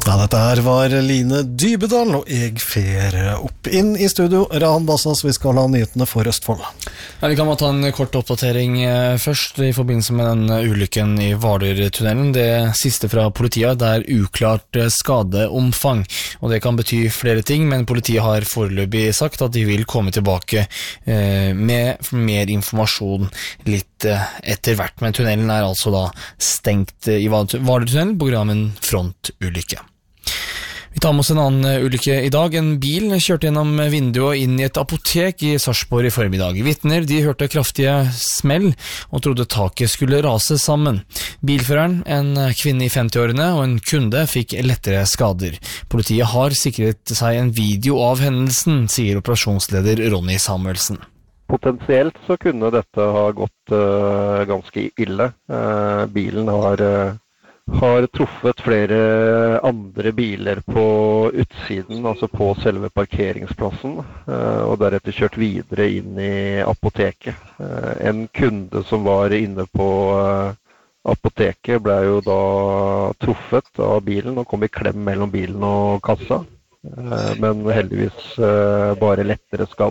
Ja, dette her var Line Dybedal, og jeg fer opp inn i studio. Rahan Bassas, vi skal ha nyhetene for Østfold. Ja, vi kan bare ta en kort oppdatering først i forbindelse med den ulykken i Hvaler-tunnelen. Det siste fra politiet, det er uklart skadeomfang, og det kan bety flere ting, men politiet har foreløpig sagt at de vil komme tilbake med mer informasjon litt etter hvert. Men tunnelen er altså da stengt i Hvaler-tunnelen på grunn av en frontulykke. Vi tar med oss en annen ulykke i dag. En bil kjørte gjennom vinduet inn i et apotek i Sarpsborg i formiddag. Vitner, de hørte kraftige smell og trodde taket skulle rase sammen. Bilføreren, en kvinne i 50-årene og en kunde fikk lettere skader. Politiet har sikret seg en video av hendelsen, sier operasjonsleder Ronny Samuelsen. Potensielt så kunne dette ha gått ganske ille. Bilen har truffet flere andre biler på utsiden, altså på selve parkeringsplassen, og deretter kjørt videre inn i apoteket. En kunde som var inne på apoteket ble jo da truffet av bilen og kom i klem mellom bilen og kassa, men heldigvis bare lettere skadd.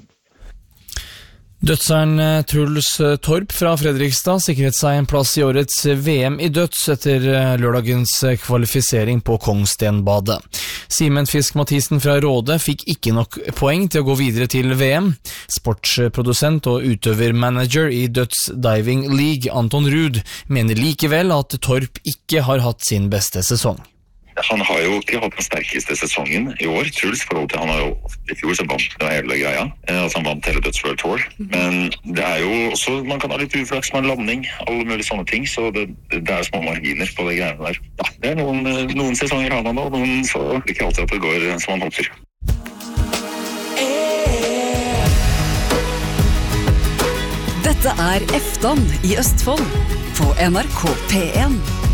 Dødseren Truls Torp fra Fredrikstad sikret seg en plass i årets VM i døds etter lørdagens kvalifisering på Kongstenbadet. Simen Fisk Mathisen fra Råde fikk ikke nok poeng til å gå videre til VM. Sportsprodusent og utøvermanager i Døds Diving League, Anton Ruud, mener likevel at Torp ikke har hatt sin beste sesong. Han har jo ikke hatt den sterkeste sesongen i år, Truls, forhold til han har jo i fjor så vant det hele greia. Altså han vant hele Dutch World Tour. Men det er jo også, man kan ha litt uflaks med en landing, alle mulige sånne ting, så det er små marginer på det greiene der. Ja, det er noen sesonger har man da, noen så ikke alltid at det går som man håper. Dette er Eftan i Østfold på NRK P1.